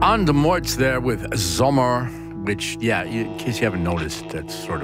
On the Morts there with Sommer, which, in case you haven't noticed, that's sort of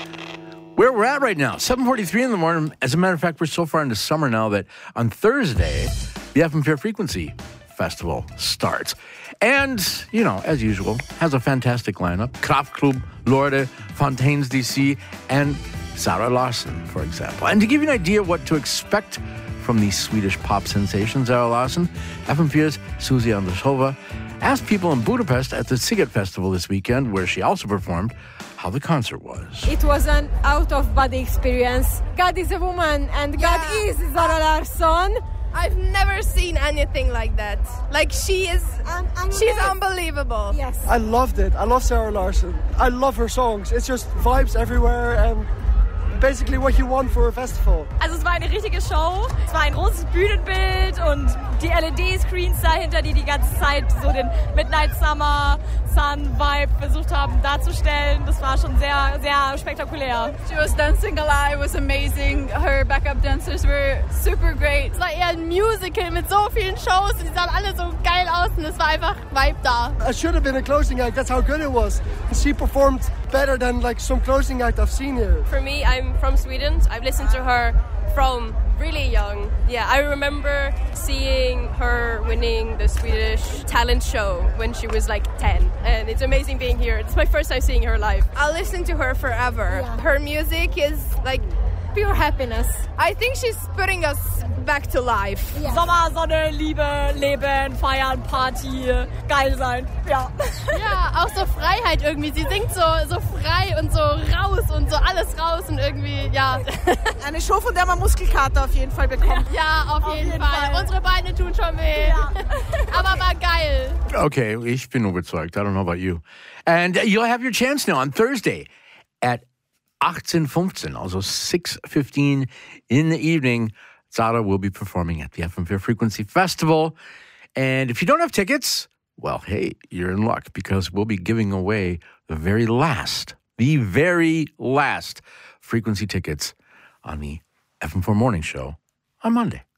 where we're at right now. 7:43 in the morning. As a matter of fact, we're so far into summer now that on Thursday, the FM4 Frequency Festival starts. And, as usual, has a fantastic lineup. Kraftklub, Lorde, Fontaines DC, and Zara Larsson, for example. And to give you an idea what to expect from the Swedish pop sensation, Zara Larsson, FM4's Susie Andersova asked people in Budapest at the Sziget Festival this weekend, where she also performed, how the concert was. It was an out-of-body experience. God is a woman and God is Zara Larsson. I've never seen anything like that. Like, she's unbelievable. Yes. I loved it. I love Zara Larsson. I love her songs. It's just vibes everywhere and basically what you want for a festival. Also es war eine richtige Show. Es war ein großes Bühnenbild und die LED-Screens dahinter, die ganze Zeit so den Midnight Summer Sun Vibe versucht haben darzustellen. Das war schon sehr, sehr spektakulär. She was dancing a lot. It was amazing. Her backup dancers were super great. Es war eher ein Musical mit so vielen Shows und die sahen alle so geil aus und es war einfach Vibe da. It should have been a closing act. That's how good it was. She performed better than like some closing act I've seen here. For me, I'm from Sweden. I've listened to her from really young. Yeah, I remember seeing her winning the Swedish talent show when she was like 10. And it's amazing being here. It's my first time seeing her live. I'll listen to her forever. Yeah. Her music is like Pure happiness. I think she's putting us back to life. Yeah. Sommer, Sonne, Liebe, Leben, Feiern, Party, geil sein. Ja. Ja, auch so Freiheit irgendwie. Sie singt so frei und so raus und so alles raus und irgendwie, ja. Eine Show, von der man Muskelkater auf jeden Fall bekommt. Ja, auf jeden Fall. Unsere Beine tun schon weh. Ja. Aber war geil. Okay, ich bin überzeugt. I don't know about you. And you'll have your chance now on Thursday at 18:15, also 6:15 in the evening. Zara will be performing at the FM4 Frequency Festival. And if you don't have tickets, well, hey, you're in luck because we'll be giving away the very last frequency tickets on the FM4 Morning Show on Monday.